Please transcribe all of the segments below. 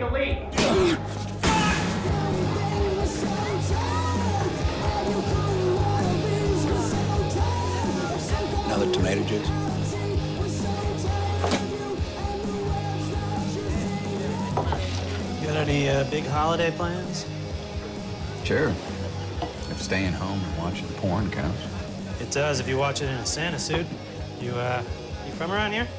the lead. Another tomato juice? Got any big holiday plans? Sure. If staying home and watching porn counts. It does if you watch it in a Santa suit. You from around here?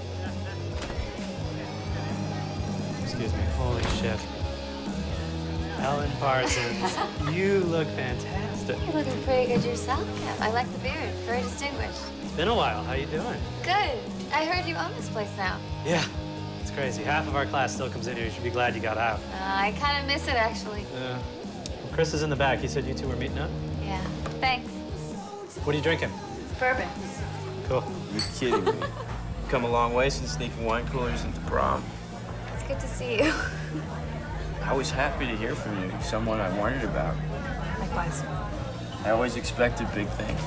Excuse me. Holy shit. Ellen Parsons, you look fantastic. You're looking pretty good yourself, Kev. I like the beard. Very distinguished. It's been a while. How you doing? Good. I heard you own this place now. Yeah. It's crazy. Half of our class still comes in here. You should be glad you got out. I kind of miss it, actually. Yeah. Well, Chris is in the back. He said you two were meeting up? Yeah. Thanks. What are you drinking? Bourbon. Cool. You're kidding me. Come a long way since sneaking wine coolers into prom. It's good to see you. I was happy to hear from you, someone I wondered about. Likewise. I always expected big things.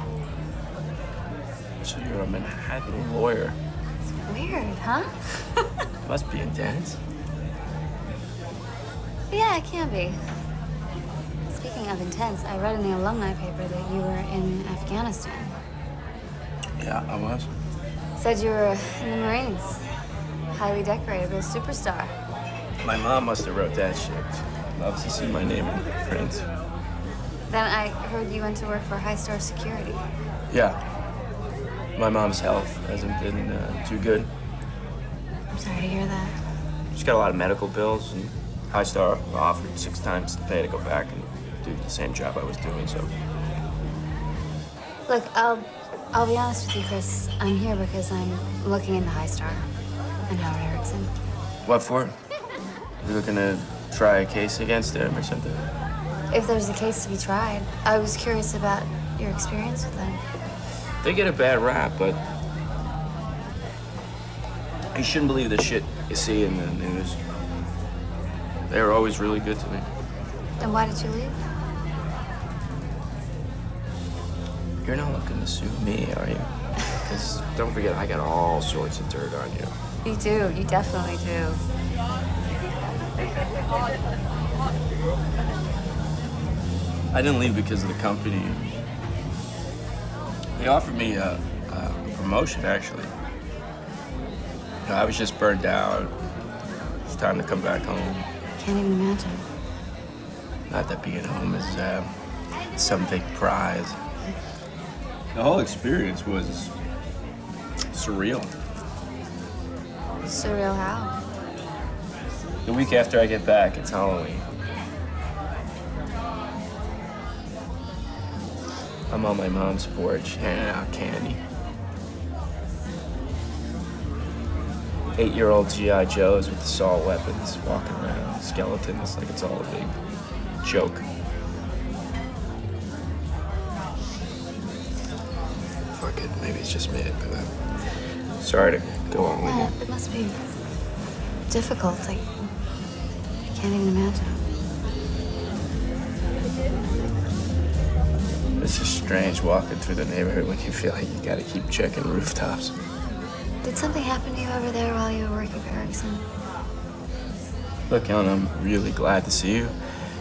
So you're a Manhattan lawyer. It's weird, huh? Must be intense. Yeah, it can be. Speaking of intense, I read in the alumni paper that you were in Afghanistan. Yeah, I was. Said you were in the Marines. Highly decorated, but a superstar. My mom must have wrote that shit. Loves to see my name in print. Then I heard you went to work for High Star Security. Yeah. My mom's health hasn't been too good. I'm sorry to hear that. She's got a lot of medical bills, and High Star offered 6 times the pay to go back and do the same job I was doing, so. Look, I'll be honest with you, Chris. I'm here because I'm looking into High Star and Howard Erickson. What for? You looking to try a case against them or something? If there's a case to be tried, I was curious about your experience with them. They get a bad rap, but you shouldn't believe the shit you see in the news. They were always really good to me. Then why did you leave? You're not looking to sue me, are you? Because don't forget, I got all sorts of dirt on you. You do. You definitely do. I didn't leave because of the company. They offered me a promotion, actually. You know, I was just burned out. It's time to come back home. Can't even imagine. Not that being home is some big prize. The whole experience was surreal. Surreal how? The week after I get back, it's Halloween. I'm on my mom's porch, handing out candy. 8-year-old G.I. Joes with assault weapons walking around, skeletons, like it's all a big joke. Fuck it, maybe it's just me, but sorry to go on with you. It must be difficult. I can't even imagine. It's just strange walking through the neighborhood when you feel like you gotta keep checking rooftops. Did something happen to you over there while you were working for Erickson? Look, Ellen, I'm really glad to see you.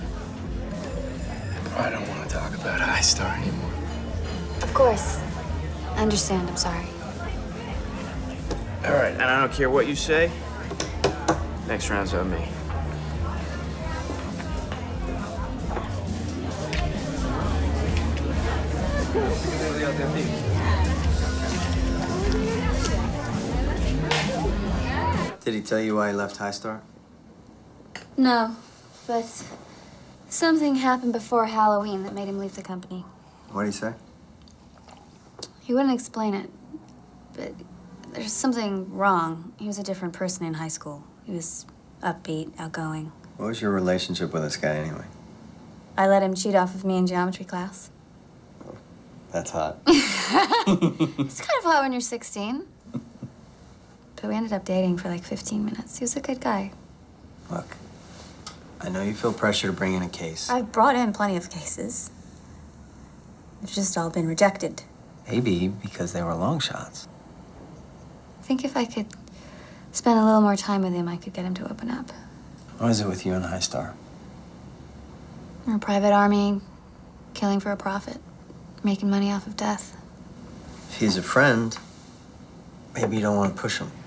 But I don't want to talk about High Star anymore. Of course. I understand. I'm sorry. All right, and I don't care what you say. Next round's on me. Did he tell you why he left High Star? No, but something happened before Halloween that made him leave the company. What did he say? He wouldn't explain it, but there's something wrong. He was a different person in high school. He was upbeat, outgoing. What was your relationship with this guy anyway? I let him cheat off of me in geometry class. That's hot. It's kind of hot when you're 16. But we ended up dating for like 15 minutes. He was a good guy. Look, I know you feel pressure to bring in a case. I've brought in plenty of cases. They've just all been rejected. Maybe because they were long shots. I think if I could spend a little more time with him, I could get him to open up. What is it with you and High Star? We're a private army, killing for a profit, making money off of death. If he's a friend, maybe you don't want to push him.